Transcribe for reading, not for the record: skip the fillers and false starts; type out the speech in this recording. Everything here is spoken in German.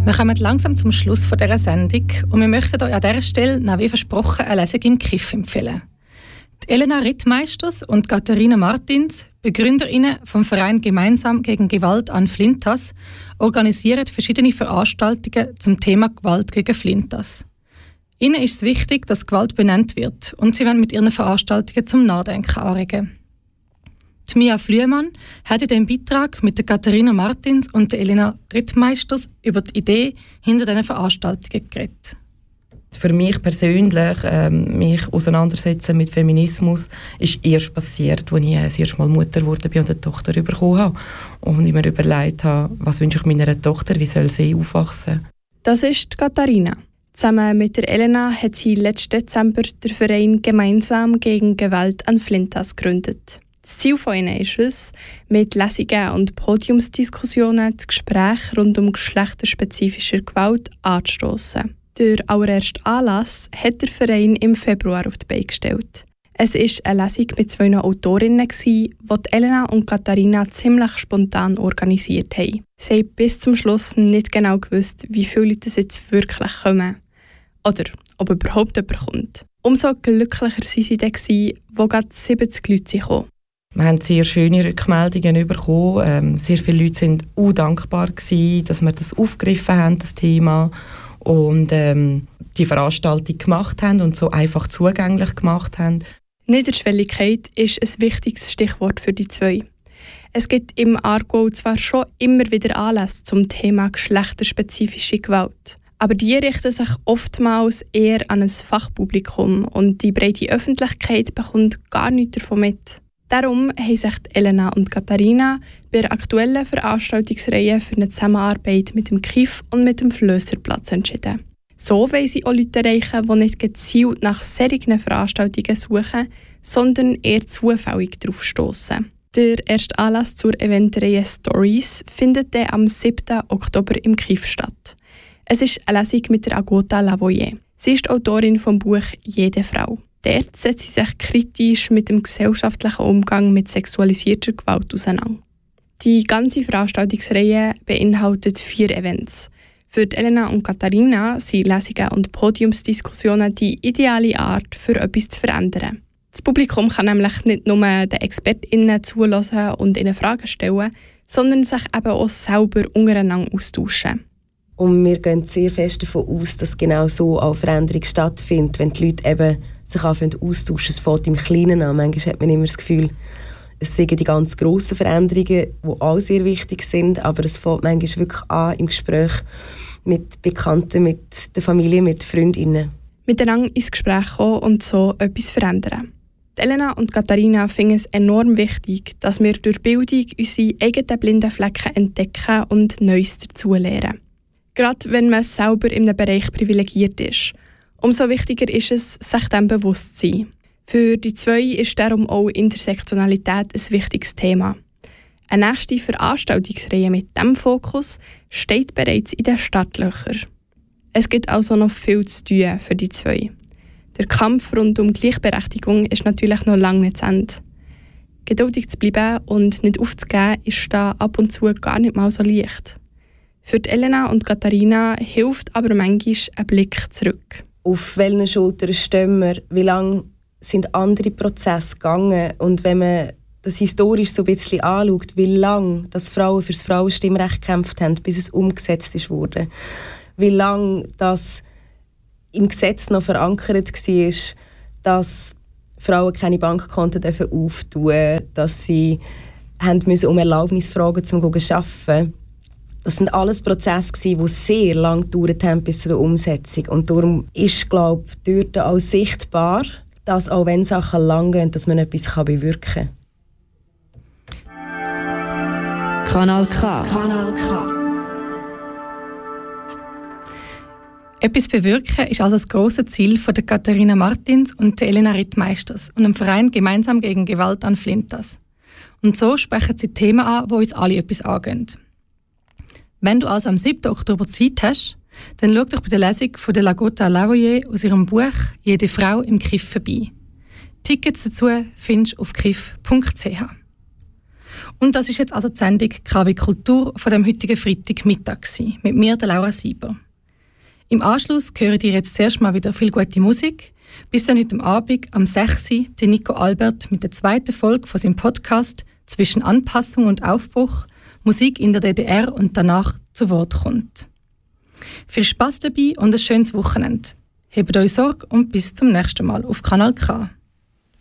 Wir kommen langsam zum Schluss dieser Sendung und wir möchten euch an dieser Stelle, wie versprochen, eine Lesung im Kiff empfehlen. Die Elena Rittmeisters und Katharina Martins, BegründerInnen vom Verein Gemeinsam gegen Gewalt an Flintas, organisieren verschiedene Veranstaltungen zum Thema Gewalt gegen Flintas. Ihnen ist es wichtig, dass Gewalt benannt wird und sie wollen mit ihren Veranstaltungen zum Nachdenken anregen. Die Mia Flüemann hat in diesem Beitrag mit der Katharina Martins und der Elena Rittmeisters über die Idee hinter diesen Veranstaltungen geredet. Für mich persönlich, mich auseinandersetzen mit Feminismus, ist erst passiert, als ich das erste Mal Mutter geworden bin und eine Tochter bekommen habe. Und ich mir überlegt habe, was wünsche ich meiner Tochter, wie soll sie aufwachsen? Das ist Katharina. Zusammen mit der Elena hat sie letzten Dezember den Verein Gemeinsam gegen Gewalt an Flintas gegründet. Das Ziel von ihnen ist es, mit Lesungen und Podiumsdiskussionen das Gespräch rund um geschlechterspezifische Gewalt anzustossen. Der allererste Anlass hat der Verein im Februar auf die Beine gestellt. Es war eine Lesung mit 2 Autorinnen, die Elena und Katharina ziemlich spontan organisiert haben. Sie haben bis zum Schluss nicht genau gewusst, wie viele Leute jetzt wirklich kommen. Oder ob überhaupt jemand kommt. Umso glücklicher waren sie dann, wo gerade 70 Leute kamen. Wir haben sehr schöne Rückmeldungen bekommen. Sehr viele Leute waren auch dankbar, dass wir das aufgegriffen haben, das Thema. Und die Veranstaltung gemacht haben und so einfach zugänglich gemacht haben. Niederschwelligkeit ist ein wichtiges Stichwort für die 2. Es gibt im Aargau zwar schon immer wieder Anlässe zum Thema geschlechterspezifische Gewalt, aber die richten sich oftmals eher an ein Fachpublikum und die breite Öffentlichkeit bekommt gar nichts davon mit. Darum haben sich Elena und Katharina bei der aktuellen Veranstaltungsreihe für eine Zusammenarbeit mit dem KIF und mit dem Flösserplatz entschieden. So wollen sie auch Leute erreichen, die nicht gezielt nach solchen Veranstaltungen suchen, sondern eher zufällig darauf stossen. Der erste Anlass zur Eventreihe Stories findet dann am 7. Oktober im KIF statt. Es ist eine Lesung mit der Agota Lavoyer. Sie ist die Autorin vom Buch «Jede Frau». Dort setzt sie sich kritisch mit dem gesellschaftlichen Umgang mit sexualisierter Gewalt auseinander. Die ganze Veranstaltungsreihe beinhaltet 4 Events. Für Elena und Katharina sind Lesungen und Podiumsdiskussionen die ideale Art, für etwas zu verändern. Das Publikum kann nämlich nicht nur den ExpertInnen zuhören und ihnen Fragen stellen, sondern sich eben auch selber untereinander austauschen. Und wir gehen sehr fest davon aus, dass genau so auch Veränderung stattfindet, wenn die Leute eben sich anfangen austauschen. Es fängt im Kleinen an. Manchmal hat man immer das Gefühl, es sind die ganz grossen Veränderungen, die auch sehr wichtig sind, aber es fängt manchmal wirklich an im Gespräch mit Bekannten, mit der Familie, mit Freundinnen. Miteinander ins Gespräch kommen und so etwas verändern. Elena und Katharina finden es enorm wichtig, dass wir durch Bildung unsere eigenen blinden Flecken entdecken und Neues dazulernen. Gerade wenn man selber in einem Bereich privilegiert ist. Umso wichtiger ist es, sich dem bewusst zu sein. Für die 2 ist darum auch Intersektionalität ein wichtiges Thema. Eine nächste Veranstaltungsreihe mit diesem Fokus steht bereits in den Startlöchern. Es gibt also noch viel zu tun für die 2. Der Kampf rund um Gleichberechtigung ist natürlich noch lange nicht zu Ende. Geduldig zu bleiben und nicht aufzugeben, ist da ab und zu gar nicht mal so leicht. Für Elena und Katharina hilft aber manchmal ein Blick zurück. Auf welchen Schultern stehen wir? Wie lange sind andere Prozesse gegangen? Und wenn man das historisch so ein bisschen anschaut, wie lange das Frauen für das Frauenstimmrecht gekämpft haben, bis es umgesetzt wurde. Wie lange das im Gesetz noch verankert war, dass Frauen keine Bankkonten auftun dürfen, dass sie um Erlaubnis fragen mussten, um zu arbeiten. Das sind alles Prozesse, die sehr lange gedauert haben bis zur Umsetzung. Und darum ist, glaube ich, dort auch sichtbar, dass auch wenn Sachen lang gehen, dass man etwas bewirken kann. Kanal K. Kanal K. Etwas bewirken ist also das grosse Ziel von der Katharina Martins und der Elena Rittmeisters und dem Verein Gemeinsam gegen Gewalt an Flintas. Und so sprechen sie Themen an, die uns alle etwas angehen. Wenn du also am 7. Oktober Zeit hast, dann schau doch bei der Lesung von der Agota Lavoyer aus ihrem Buch «Jede Frau im KIF» vorbei. Tickets dazu findest du auf kif.ch. Und das ist jetzt also die Sendung KW Kultur von dem heutigen Freitagmittag gewesen, mit mir, der Laura Sieber. Im Anschluss hören ihr jetzt zuerst mal wieder viel gute Musik. Bis dann heute Abend am 6. der Nico Albert mit der zweiten Folge von seinem Podcast «Zwischen Anpassung und Aufbruch – Musik in der DDR» und danach zu Wort kommt. Viel Spass dabei und ein schönes Wochenende. Hebt euch Sorge und bis zum nächsten Mal auf Kanal K.